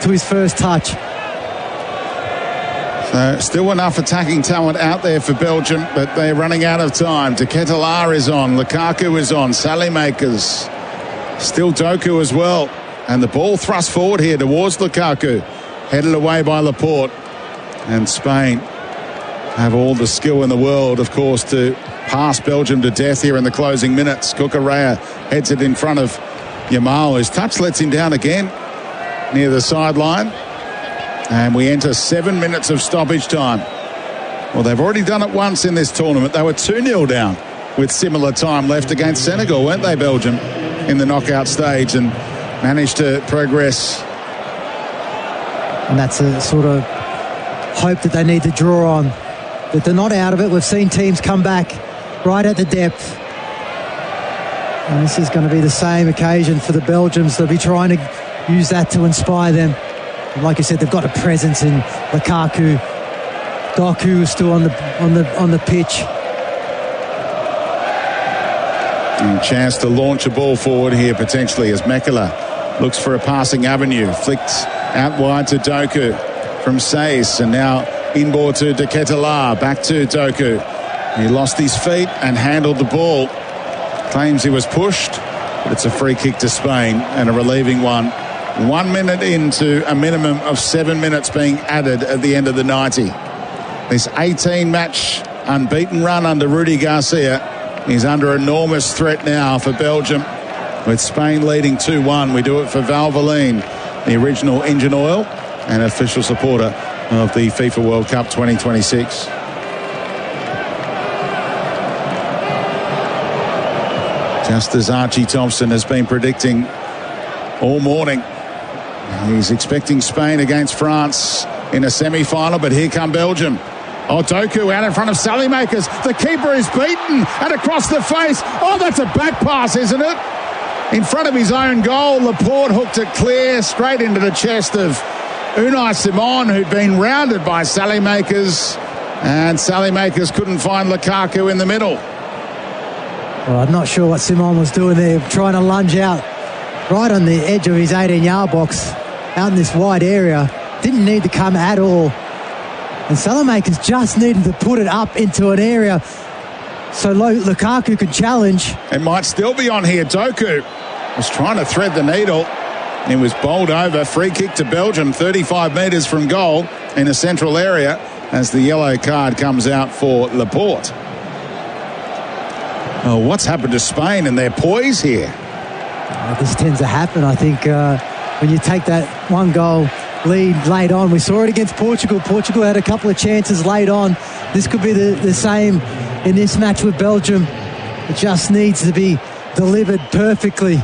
to his first touch. So still enough attacking talent out there for Belgium, but they're running out of time. De Ketelaere is on, Lukaku is on, Saelemaekers, still Doku as well. And the ball thrust forward here towards Lukaku, headed away by Laporte. And Spain have all the skill in the world, of course, to pass Belgium to death here in the closing minutes. Cucurella heads it in front of Yamal. His touch lets him down again near the sideline. And we enter 7 minutes of stoppage time. Well, they've already done it once in this tournament. They were 2-0 down with similar time left against Senegal, weren't they, Belgium, in the knockout stage, and managed to progress. And that's a sort of hope that they need to draw on, that they're not out of it. We've seen teams come back right at the depth. And this is going to be the same occasion for the Belgians. They'll be trying to use that to inspire them. And like I said, they've got a presence in Lukaku. Doku is still on the pitch. And chance to launch a ball forward here potentially as Mekela looks for a passing avenue. Flicked out wide to Doku from Saïs, and now inboard to De Ketelaere. Back to Doku. He lost his feet and handled the ball. Claims he was pushed, but it's a free kick to Spain, and a relieving one. 1 minute into a minimum of 7 minutes being added at the end of the 90. This 18-match unbeaten run under Rudi Garcia is under enormous threat now for Belgium, with Spain leading 2-1. We do it for Valvoline, the original engine oil and official supporter of the FIFA World Cup 2026. Just as Archie Thompson has been predicting all morning. He's expecting Spain against France in a semi-final, but here come Belgium. Oh, Doku out in front of Saelemaekers. The keeper is beaten and across the face. Oh, that's a back pass, isn't it? In front of his own goal, Laporte hooked it clear straight into the chest of Unai Simon, who'd been rounded by Saelemaekers, and Saelemaekers couldn't find Lukaku in the middle. Well, I'm not sure what Simon was doing there, trying to lunge out right on the edge of his 18-yard box, out in this wide area. Didn't need to come at all. And Saelemaekers just needed to put it up into an area so Lukaku could challenge. It might still be on here. Doku was trying to thread the needle. It was bowled over. Free kick to Belgium, 35 metres from goal in a central area, as the yellow card comes out for Laporte. Oh, what's happened to Spain and their poise here? This tends to happen, I think, when you take that one goal lead late on. We saw it against Portugal. Portugal had a couple of chances late on. This could be the same in this match with Belgium. It just needs to be delivered perfectly.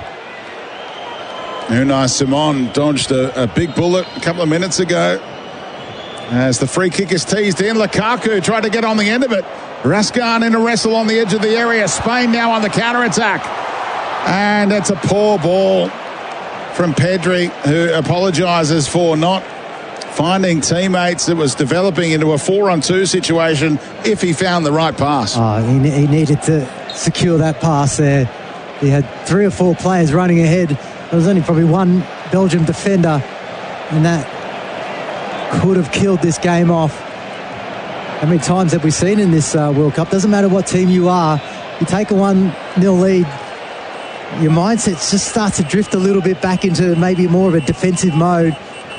Unai Simon dodged a big bullet a couple of minutes ago as the free kick is teased in. Lukaku tried to get on the end of it. Raskan in a wrestle on the edge of the area. Spain now on the counter-attack. And it's a poor ball from Pedri, who apologises for not finding teammates. It was developing into a 4-on-2 situation if he found the right pass. Oh, he needed to secure that pass there. He had 3 or 4 players running ahead. There was only probably one Belgium defender, and that could have killed this game off. How many times have we seen in this World Cup? Doesn't matter what team you are, you take a 1-0 lead, your mindset just starts to drift a little bit back into maybe more of a defensive mode.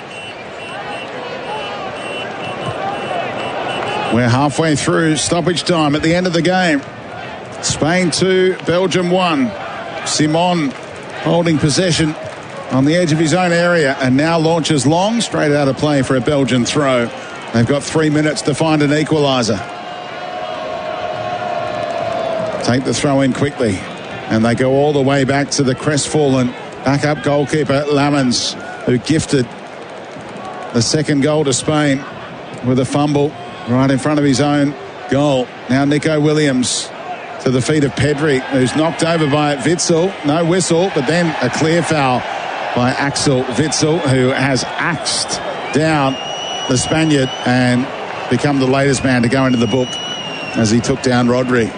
We're halfway through stoppage time at the end of the game. Spain 2, Belgium 1. Simon holding possession on the edge of his own area and now launches long, straight out of play for a Belgian throw. They've got 3 minutes to find an equaliser. Take the throw in quickly. And they go all the way back to the crestfallen backup goalkeeper, Lamens, who gifted the second goal to Spain with a fumble right in front of his own goal. Now Nico Williams to the feet of Pedri, who's knocked over by Witsel. No whistle, but then a clear foul by Axel Witsel, who has axed down the Spaniard and become the latest man to go into the book as he took down Rodri.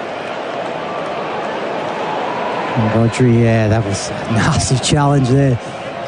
Rodri, yeah, that was a nasty challenge there.